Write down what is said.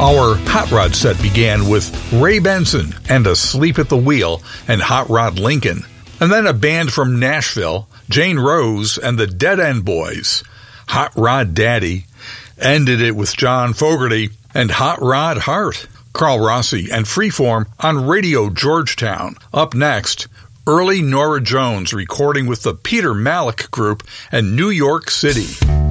Our Hot Rod set began with Ray Benson and Asleep at the Wheel and Hot Rod Lincoln, and then a band from Nashville, Jane Rose and the Dead End Boys. Hot Rod Daddy ended it with John Fogerty and Hot Rod Heart. Carl Rossi and Freeform on Radio Georgetown. Up next, early Norah Jones recording with the Peter Malick Group and New York City.